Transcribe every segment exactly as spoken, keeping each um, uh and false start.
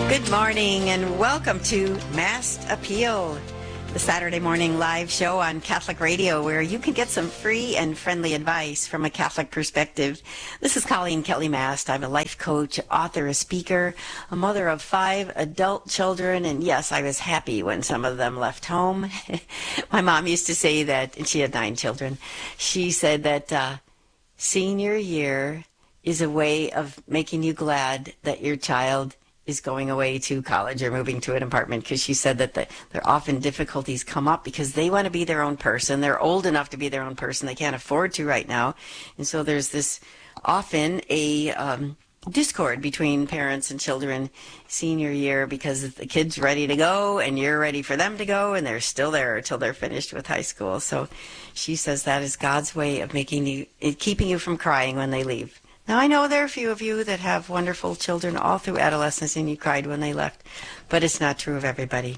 Good morning and welcome to Mass Appeal, the Saturday morning live show on Catholic Radio where you can get some free and friendly advice from a Catholic perspective. This is Colleen Kelly Mast. I'm a life coach, author, a speaker, a mother of five adult children, and yes, I was happy when some of them left home. My mom used to say that, and she had nine children, she said that uh, senior year is a way of making you glad that your child is going away to college or moving to an apartment, because she said that the, there often difficulties come up because they want to be their own person. They're old enough to be their own person. They can't afford to right now. And so there's this often a um, discord between parents and children senior year because the kid's ready to go and you're ready for them to go and they're still there until they're finished with high school. So she says that is God's way of making you, keeping you from crying when they leave. Now, I know there are a few of you that have wonderful children all through adolescence and you cried when they left, but it's not true of everybody.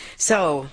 So,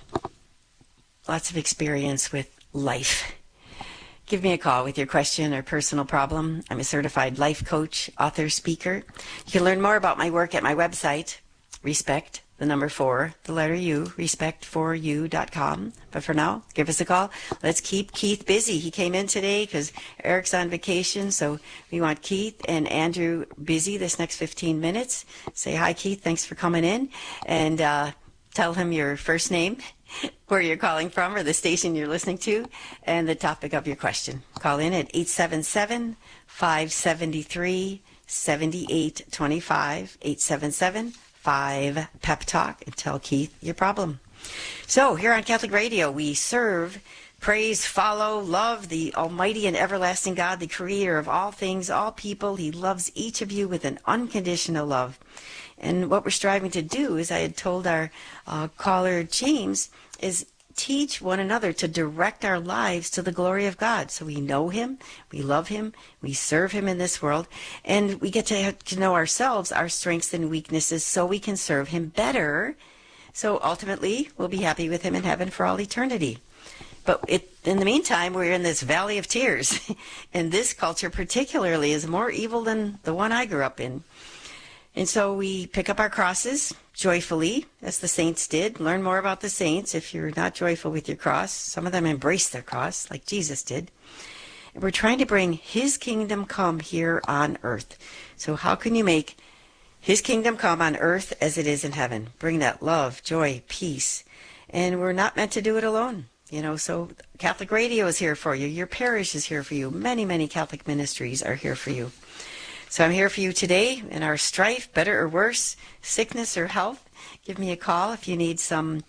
lots of experience with life. Give me a call with your question or personal problem. I'm a certified life coach, author, speaker. You can learn more about my work at my website, Respect, the number four, the letter U, respect for you dot com. But for now, give us a call. Let's keep Keith busy. He came in today because Eric's on vacation, so we want Keith and Andrew busy this next fifteen minutes. Say hi, Keith. Thanks for coming in. And uh, tell him your first name, where you're calling from, or the station you're listening to, and the topic of your question. Call in at eight seven seven, five seven three, seven eight two five, eight seven seven, five Pep Talk, and tell Keith your problem. So here on Catholic Radio, we serve, praise, follow, love the almighty and everlasting God, the creator of all things, all people. He loves each of you with an unconditional love. And what we're striving to do, as I had told our uh, caller James, is teach one another to direct our lives to the glory of God. So we know him, we love him, we serve him in this world, and we get to, to know ourselves, our strengths and weaknesses, so we can serve him better. So ultimately, we'll be happy with him in heaven for all eternity. But it, in the meantime, we're in this valley of tears. And this culture particularly is more evil than the one I grew up in. And so we pick up our crosses joyfully, as the saints did. Learn more about the saints if you're not joyful with your cross. Some of them embrace their cross, like Jesus did. And we're trying to bring his kingdom come here on earth. So how can you make his kingdom come on earth as it is in heaven? Bring that love, joy, peace. And we're not meant to do it alone. You know, so Catholic Radio is here for you. Your parish is here for you. Many, many Catholic ministries are here for you. So I'm here for you today in our strife, better or worse, sickness or health. Give me a call if you need some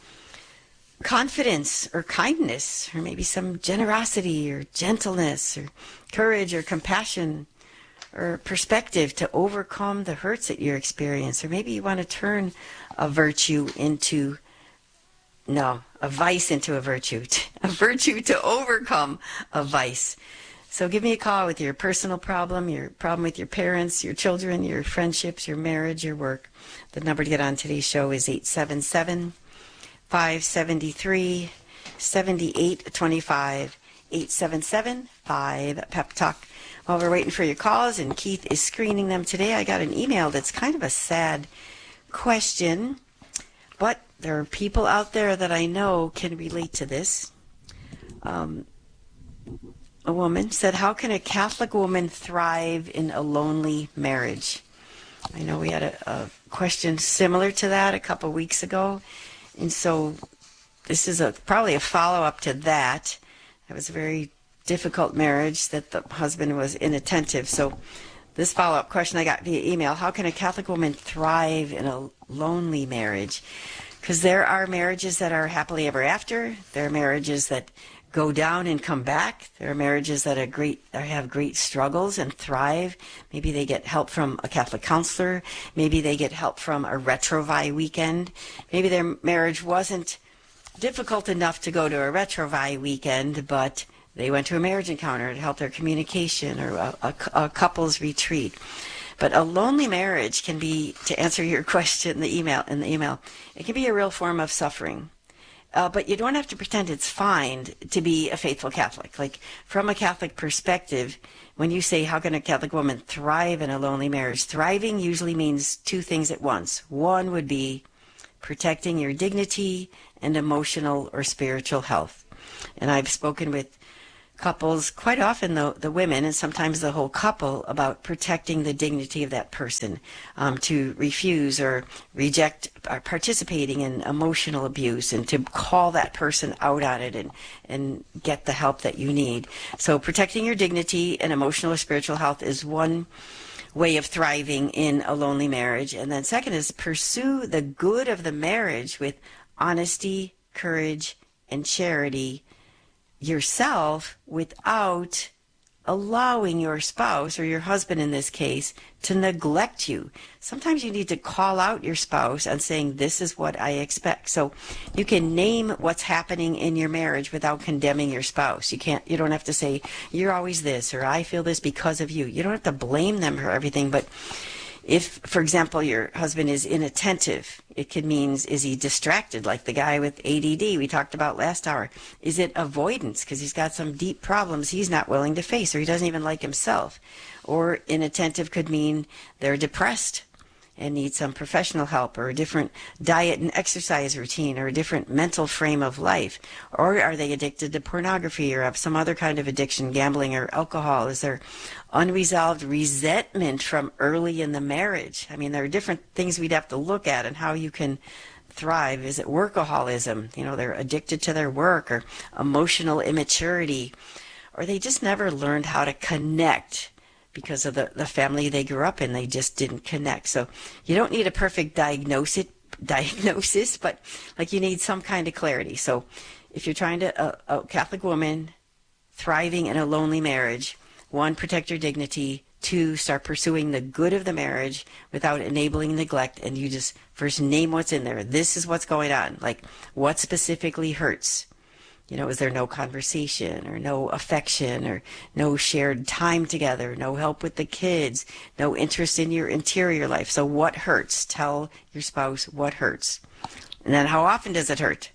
confidence or kindness, or maybe some generosity or gentleness or courage or compassion or perspective to overcome the hurts that you experience. Or maybe you want to turn a virtue into, no, a vice into a virtue, a virtue to overcome a vice. So give me a call with your personal problem, your problem with your parents, your children, your friendships, your marriage, your work. The number to get on today's show is eight seven seven, five seven three, seven eight two five, eight seven seven, five Pep Talk. While we're waiting for your calls, and Keith is screening them today, I got an email that's kind of a sad question, but there are people out there that I know can relate to this. Um... A woman said, how can a Catholic woman thrive in a lonely marriage? I know we had a, a question similar to that a couple of weeks ago. And so this is a probably a follow-up to that. It was a very difficult marriage that the husband was inattentive. So this follow-up question I got via email, how can a Catholic woman thrive in a lonely marriage? Because there are marriages that are happily ever after. There are marriages that go down and come back. There are marriages that are great, that have great struggles and thrive. Maybe they get help from a Catholic counselor. Maybe they get help from a Retrovi weekend. Maybe their marriage wasn't difficult enough to go to a Retrovi weekend, but they went to a marriage encounter to help their communication, or a, a, a couples retreat. But a lonely marriage can be, to answer your question in the email, in the email, it can be a real form of suffering. Uh, but you don't have to pretend it's fine to be a faithful Catholic. Like, from a Catholic perspective, when you say, how can a Catholic woman thrive in a lonely marriage? Thriving usually means two things at once. One would be protecting your dignity and emotional or spiritual health. And I've spoken with couples, quite often the, the women, and sometimes the whole couple, about protecting the dignity of that person, um, to refuse or reject or participating in emotional abuse, and to call that person out on it and, and get the help that you need. So protecting your dignity and emotional or spiritual health is one way of thriving in a lonely marriage. And then second is pursue the good of the marriage with honesty, courage, and charity yourself, without allowing your spouse, or your husband in this case, to neglect you. Sometimes you need to call out your spouse and saying, this is what I expect. So you can name what's happening in your marriage without condemning your spouse. You can't, you don't have to say, you're always this, or I feel this because of you. You don't have to blame them for everything, but if, for example, your husband is inattentive, it could mean, is he distracted, like the guy with A D D we talked about last hour? Is it avoidance because he's got some deep problems he's not willing to face, or he doesn't even like himself? Or inattentive could mean they're depressed and need some professional help, or a different diet and exercise routine, or a different mental frame of life. Or are they addicted to pornography, or have some other kind of addiction, gambling or alcohol? Is there unresolved resentment from early in the marriage? I mean, there are different things we'd have to look at and how you can thrive. Is it workaholism? You know, they're addicted to their work, or emotional immaturity, or they just never learned how to connect because of the, the family they grew up in. They just didn't connect. So you don't need a perfect diagnosis, diagnosis, but like you need some kind of clarity. So if you're trying to, a, a Catholic woman thriving in a lonely marriage, one, protect your dignity. Two, start pursuing the good of the marriage without enabling neglect. And you just first name what's in there. This is what's going on. Like, what specifically hurts? You know, is there no conversation, or no affection, or no shared time together, no help with the kids, no interest in your interior life? So what hurts? Tell your spouse what hurts. And then, how often does it hurt?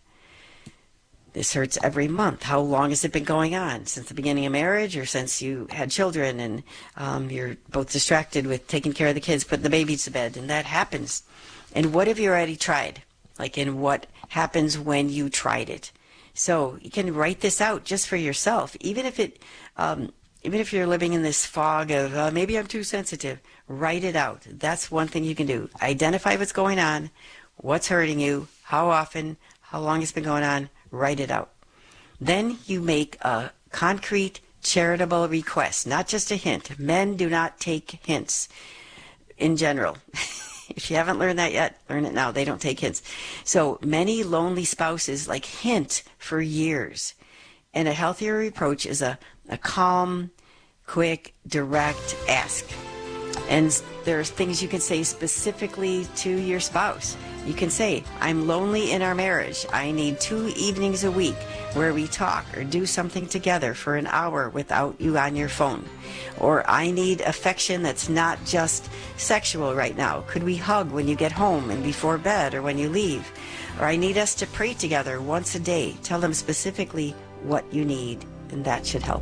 This hurts every month. How long has it been going on? Since the beginning of marriage, or since you had children and um, you're both distracted with taking care of the kids, putting the babies to bed, and that happens. And what have you already tried? Like, in what happens when you tried it? So you can write this out just for yourself, even if it, um, even if you're living in this fog of uh, maybe I'm too sensitive. Write it out. That's one thing you can do. Identify what's going on, what's hurting you, how often, how long it's been going on. Write it out. Then you make a concrete, charitable request, not just a hint. Men do not take hints in general. If you haven't learned that yet, learn it now. They don't take hints. So many lonely spouses like hint for years. And a healthier approach is a, a calm, quick, direct ask. And there's things you can say specifically to your spouse. You can say, I'm lonely in our marriage. I need two evenings a week where we talk or do something together for an hour without you on your phone. Or I need affection that's not just sexual right now. Could we hug when you get home and before bed or when you leave? Or I need us to pray together once a day. Tell them specifically what you need, and that should help.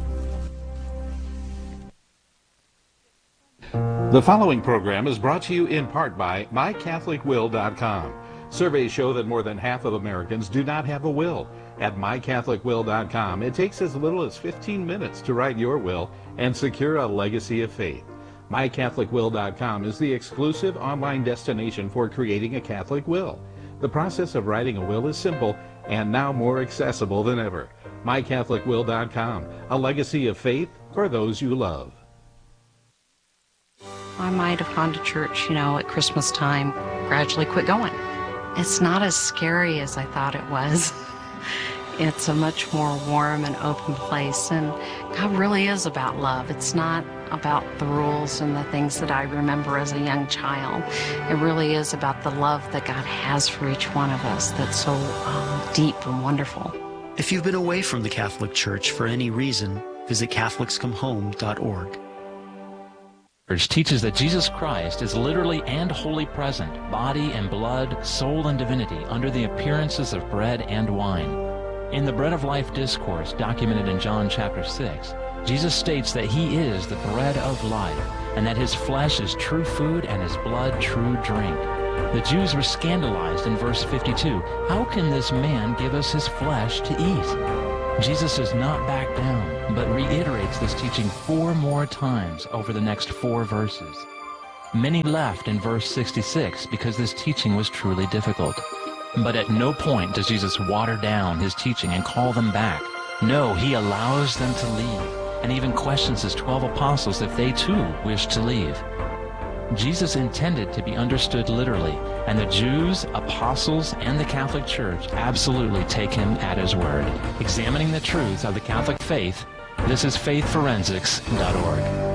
The following program is brought to you in part by my catholic will dot com. Surveys show that more than half of Americans do not have a will. At my catholic will dot com, it takes as little as fifteen minutes to write your will and secure a legacy of faith. my catholic will dot com is the exclusive online destination for creating a Catholic will. The process of writing a will is simple and now more accessible than ever. my catholic will dot com, a legacy of faith for those you love. I might have gone to church, you know, at Christmas time, gradually quit going. It's not as scary as I thought it was. It's a much more warm and open place, and God really is about love. It's not about the rules and the things that I remember as a young child. It really is about the love that God has for each one of us that's so um, deep and wonderful. If you've been away from the Catholic Church for any reason, visit Catholics Come Home dot org. Church teaches that Jesus Christ is literally and wholly present, body and blood, soul and divinity, under the appearances of bread and wine. In the Bread of Life discourse documented in John chapter six, Jesus states that he is the bread of life, and that his flesh is true food and his blood true drink. The Jews were scandalized in verse fifty-two. How can this man give us his flesh to eat? Jesus does not back down, but reiterates this teaching four more times over the next four verses. Many left in verse sixty-six because this teaching was truly difficult. But at no point does Jesus water down his teaching and call them back. No, he allows them to leave, and even questions his twelve apostles if they too wish to leave. Jesus intended to be understood literally, and the Jews, apostles, and the Catholic Church absolutely take him at his word. Examining the truths of the Catholic faith, this is faith forensics dot org.